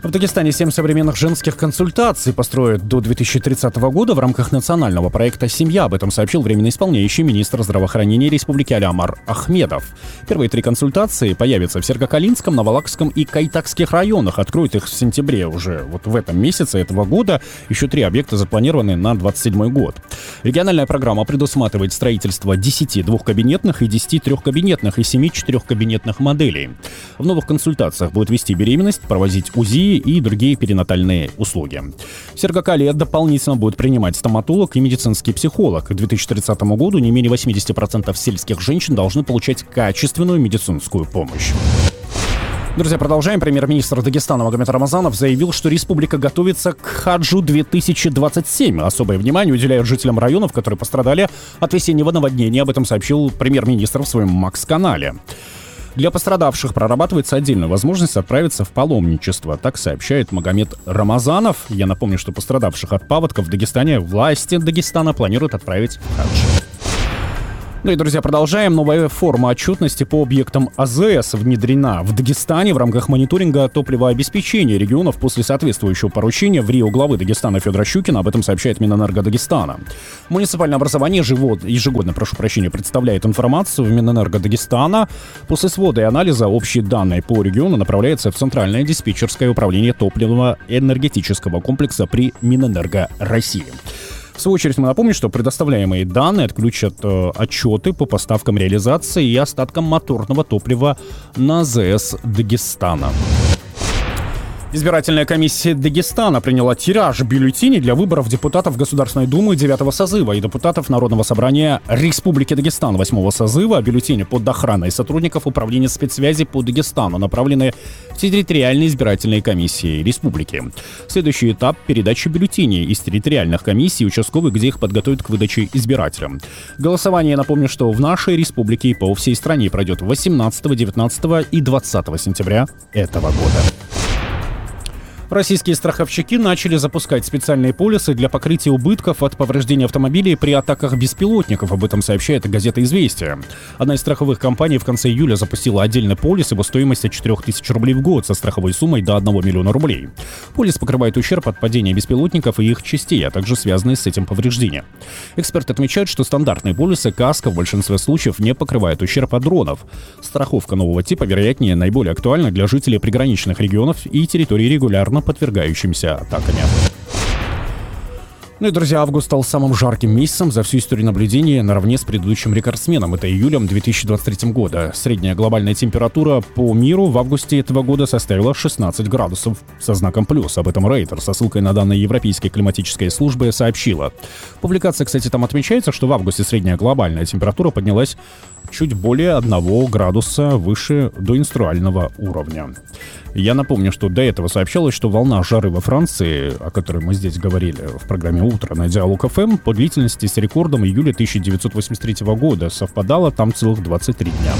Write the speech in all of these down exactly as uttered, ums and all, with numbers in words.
В Дагестане семь современных женских консультаций построят до две тысячи тридцатого года в рамках национального проекта «Семья». Об этом сообщил временно исполняющий министр здравоохранения Республики Алямар Ахмедов. Первые три консультации появятся в Сергокалинском, Навалакском и Кайтакских районах. Откроют их в сентябре уже вот в этом месяце этого года. Еще три объекта запланированы на двадцать седьмой год. Региональная программа предусматривает строительство десяти двухкабинетных и десяти трехкабинетных и семи четырехкабинетных моделей. В новых консультациях будут вести беременность, проводить УЗИ и другие перинатальные услуги. В Сергокале дополнительно будет принимать стоматолог и медицинский психолог. К две тысячи тридцатому году не менее восемьдесят процентов сельских женщин должны получать качественную медицинскую помощь. Друзья, продолжаем. Премьер-министр Дагестана Магомед Рамазанов заявил, что республика готовится к хаджу две тысячи двадцать семь. Особое внимание уделяют жителям районов, которые пострадали от весеннего наводнения. Об этом сообщил премьер-министр в своем Макс-канале. Для пострадавших прорабатывается отдельная возможность отправиться в паломничество. Так сообщает Магомед Рамазанов. Я напомню, что пострадавших от паводков в Дагестане власти Дагестана планируют отправить в хадж. Ну и, друзья, продолжаем. Новая форма отчетности по объектам АЗС внедрена в Дагестане в рамках мониторинга топливообеспечения регионов после соответствующего поручения в РИО главы Дагестана Федора Щукина. Об этом сообщает Минэнерго Дагестана. Муниципальное образование ежегодно, прошу прощения, представляет информацию в Минэнерго Дагестана. После свода и анализа общие данные по региону направляются в Центральное диспетчерское управление топливного энергетического комплекса при Минэнерго России. В свою очередь мы напомним, что предоставляемые данные отключат э, отчеты по поставкам, реализации и остаткам моторного топлива на АЗС Дагестана. Избирательная комиссия Дагестана приняла тираж бюллетеней для выборов депутатов Государственной Думы девятого созыва и депутатов Народного собрания Республики Дагестан восьмого созыва. Бюллетени под охраной сотрудников Управления спецсвязи по Дагестану направлены в территориальные избирательные комиссии республики. Следующий этап – передача бюллетеней из территориальных комиссий участковых, где их подготовят к выдаче избирателям. Голосование, напомню, что в нашей республике и по всей стране пройдет восемнадцатого, девятнадцатого и двадцатого сентября этого года. Российские страховщики начали запускать специальные полисы для покрытия убытков от повреждения автомобилей при атаках беспилотников. Об этом сообщает газета «Известия». Одна из страховых компаний в конце июля запустила отдельный полис, его стоимость от четырех тысяч рублей в год со страховой суммой до одного миллиона рублей. Полис покрывает ущерб от падения беспилотников и их частей, а также связанные с этим повреждения. Эксперты отмечают, что стандартные полисы каско в большинстве случаев не покрывают ущерб от дронов. Страховка нового типа, вероятнее, наиболее актуальна для жителей приграничных регионов и территорий, регулярно подвергающимся атаками. Ну и, друзья, август стал самым жарким месяцем за всю историю наблюдения наравне с предыдущим рекордсменом. Это июлем две тысячи двадцать третьего года. Средняя глобальная температура по миру в августе этого года составила шестнадцать градусов со знаком плюс. Об этом Рейтер со ссылкой на данные Европейской климатической службы сообщила. Публикация, кстати, там отмечается, что в августе средняя глобальная температура поднялась чуть более одного градуса выше доинструального уровня. Я напомню, что до этого сообщалось, что волна жары во Франции, о которой мы здесь говорили в программе «Утро» на Диалог эф эм, по длительности с рекордом июля тысяча девятьсот восемьдесят третьего года совпадала там целых двадцать три дня.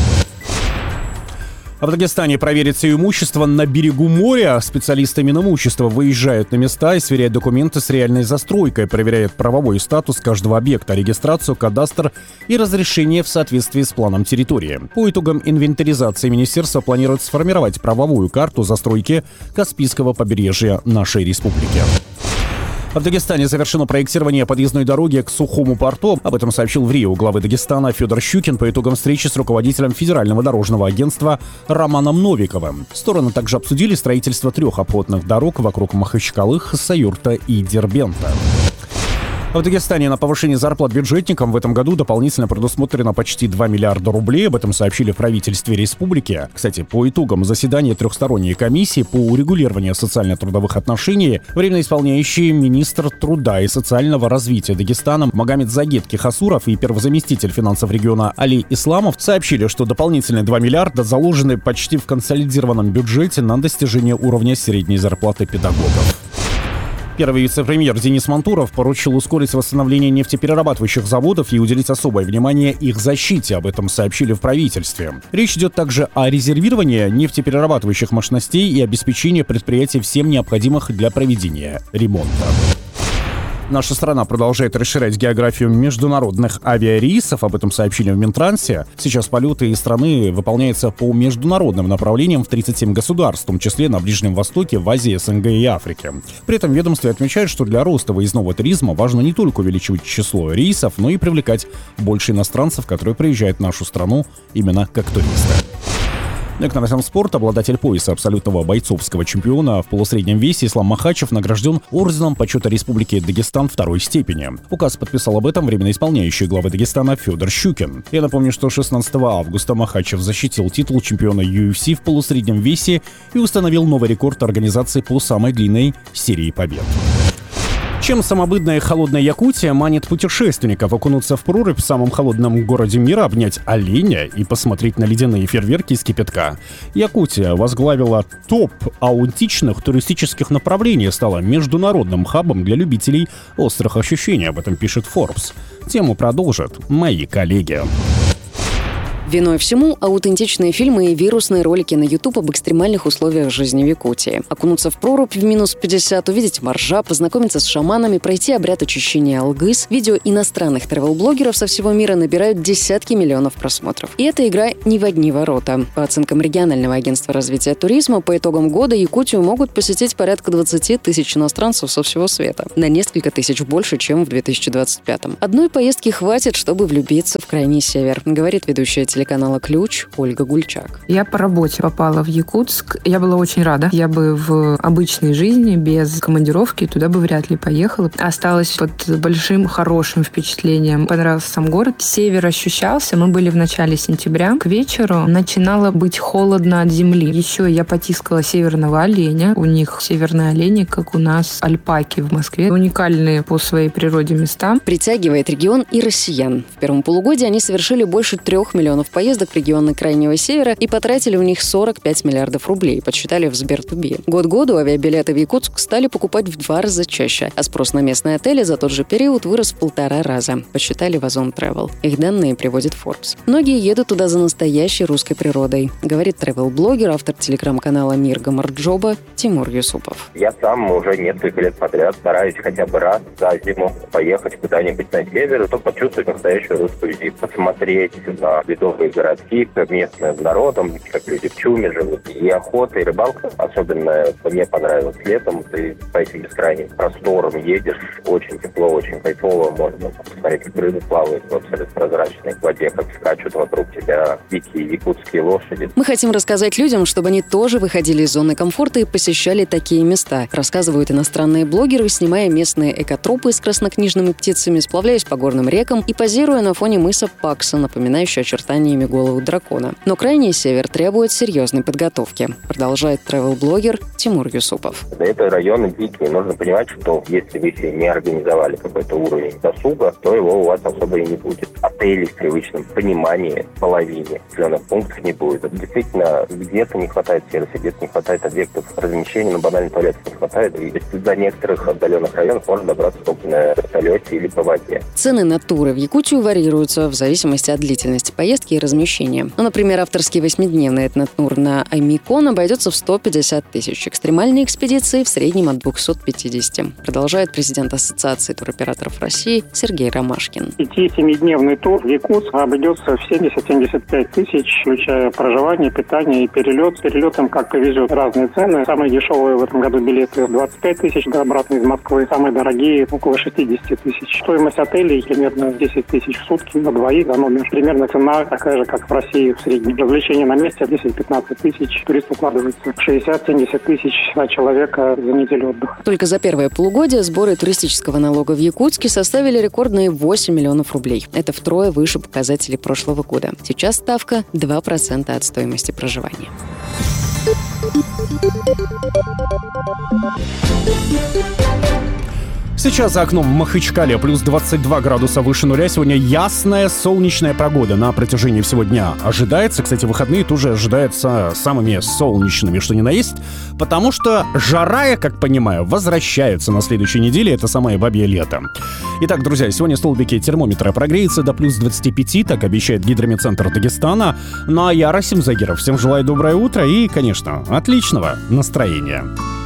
В Дагестане проверить свое имущество на берегу моря. Специалисты Минимущества выезжают на места и сверяют документы с реальной застройкой, проверяют правовой статус каждого объекта, регистрацию, кадастр и разрешение в соответствии с планом территории. По итогам инвентаризации министерство планирует сформировать правовую карту застройки Каспийского побережья нашей республики. В Дагестане завершено проектирование подъездной дороги к Сухому порту. Об этом сообщил в РИО главы Дагестана Федор Щукин по итогам встречи с руководителем Федерального дорожного агентства Романом Новиковым. Стороны также обсудили строительство трех обходных дорог вокруг Махачкалы, Хасавюрта и Дербента. В Дагестане на повышение зарплат бюджетникам в этом году дополнительно предусмотрено почти два миллиарда рублей. Об этом сообщили в правительстве республики. Кстати, по итогам заседания трехсторонней комиссии по урегулированию социально-трудовых отношений временно исполняющий министр труда и социального развития Дагестана Магомед Загет Кихасуров и первозаместитель финансов региона Али Исламов сообщили, что дополнительные два миллиарда заложены почти в консолидированном бюджете на достижение уровня средней зарплаты педагогов. Первый вице-премьер Денис Мантуров поручил ускорить восстановление нефтеперерабатывающих заводов и уделить особое внимание их защите. Об этом сообщили в правительстве. Речь идет также о резервировании нефтеперерабатывающих мощностей и обеспечении предприятий всем необходимых для проведения ремонта. Наша страна продолжает расширять географию международных авиарейсов. Об этом сообщили в Минтрансе. Сейчас полеты из страны выполняются по международным направлениям в тридцать семь государств, в том числе на Ближнем Востоке, в Азии, СНГ и Африке. При этом ведомство отмечает, что для роста выездного туризма важно не только увеличивать число рейсов, но и привлекать больше иностранцев, которые приезжают в нашу страну именно как туристы. Ну и к новостям спорта. Обладатель пояса абсолютного бойцовского чемпиона в полусреднем весе Ислам Махачев награжден орденом почета Республики Дагестан второй степени. Указ подписал об этом временно исполняющий главы Дагестана Федор Щукин. Я напомню, что шестнадцатого августа Махачев защитил титул чемпиона ю эф си в полусреднем весе и установил новый рекорд организации по самой длинной серии побед. Чем самобытная и холодная Якутия манит путешественников окунуться в прорубь в самом холодном городе мира, обнять оленя и посмотреть на ледяные фейерверки из кипятка. Якутия возглавила топ аутентичных туристических направлений, стала международным хабом для любителей острых ощущений, об этом пишет Forbes. Тему продолжат мои коллеги. Виной всему аутентичные фильмы и вирусные ролики на YouTube об экстремальных условиях жизни в Якутии. Окунуться в прорубь в минус пятьдесят, увидеть моржа, познакомиться с шаманами, пройти обряд очищения Алгыс. Видео иностранных тревел-блогеров со всего мира набирают десятки миллионов просмотров. И эта игра не в одни ворота. По оценкам регионального агентства развития туризма, по итогам года Якутию могут посетить порядка двадцать тысяч иностранцев со всего света. На несколько тысяч больше, чем в две тысячи двадцать пятом. Одной поездки хватит, чтобы влюбиться в крайний север, говорит ведущая телеканала канала «Ключ» Ольга Гульчак. Я по работе попала в Якутск. Я была очень рада. Я бы в обычной жизни, без командировки, туда бы вряд ли поехала. Осталась под большим, хорошим впечатлением. Понравился сам город. Север ощущался. Мы были в начале сентября. К вечеру начинало быть холодно от земли. Еще я потискала северного оленя. У них северные олени, как у нас альпаки в Москве. Уникальные по своей природе места. Притягивает регион и россиян. В первом полугодии они совершили больше трех миллионов поездок в регионы Крайнего Севера и потратили в них сорок пять миллиардов рублей, подсчитали в Сбертуби. Год году авиабилеты в Якутск стали покупать в два раза чаще, а спрос на местные отели за тот же период вырос в полтора раза, подсчитали в Озон Travel. Их данные приводит Forbes. Многие едут туда за настоящей русской природой, говорит тревел-блогер, автор телеграм-канала «Мир Гамарджоба» Тимур Юсупов. Я сам уже несколько лет подряд стараюсь хотя бы раз за зиму поехать куда-нибудь на север, чтобы почувствовать настоящую русскую зиму, посмотреть на ледовые городки, как местным народом, как люди в чуме живут. И охота, и рыбалка, особенно мне понравилось летом, ты по этим бескрайним просторам едешь, очень тепло, очень кайфово, можно посмотреть, как рыбы плавают в абсолютно прозрачной воде, как скачут вокруг тебя дикие якутские лошади. Мы хотим рассказать людям, чтобы они тоже выходили из зоны комфорта и посещали такие места, рассказывают иностранные блогеры, снимая местные экотропы с краснокнижными птицами, сплавляясь по горным рекам и позируя на фоне мыса Пакса, напоминающий очертания голову дракона. Но крайний север требует серьезной подготовки, продолжает тревел-блогер Тимур Юсупов. Это районы дикие. Нужно понимать, что если вы себе не организовали какой-то уровень досуга, то его у вас особо и не будет. Отелей в привычном понимании в половине, населенных пунктов не будет. Действительно, где-то не хватает сервиса, где-то не хватает объектов размещения, но банально туалетов не хватает. И до некоторых отдаленных районов можно добраться только на вертолете или по воде. Цены на туры в Якутию варьируются в зависимости от длительности поездки и размещения. Ну, например, авторский восьмидневный этнотур на Аймикон обойдется в сто пятьдесят тысяч. Экстремальные экспедиции в среднем от двести пятьдесят. Продолжает президент Ассоциации туроператоров России Сергей Ромашкин. Пяти-семидневный тур в Якутск обойдется в семьдесят-семьдесят пять тысяч, включая проживание, питание и перелет. С перелетом как повезет, разные цены. Самые дешевые в этом году билеты двадцать пять тысяч обратно из Москвы. Самые дорогие около шестьдесят тысяч. Стоимость отелей примерно десять тысяч в сутки на двоих за номер. Примерно цена такая же, как в России в среднем. Развлечения на месте десять-пятнадцать тысяч. Турист укладывается в шестьдесят-семьдесят тысяч на человека за неделю отдыха. Только за первое полугодие сборы туристического налога в Якутске составили рекордные восемь миллионов рублей. Это втрое выше показателей прошлого года. Сейчас ставка два процента от стоимости проживания. Сейчас за окном в Махачкале плюс двадцать два градуса выше нуля. Сегодня ясная солнечная погода на протяжении всего дня ожидается. Кстати, выходные тоже ожидаются самыми солнечными, что ни на есть. Потому что жара, я как понимаю, возвращается на следующей неделе. Это самое бабье лето. Итак, друзья, сегодня столбики термометра прогреются до плюс двадцати пяти. Так обещает гидромедцентр Дагестана. Ну а я, Расим Загиров, всем желаю доброе утро и, конечно, отличного настроения.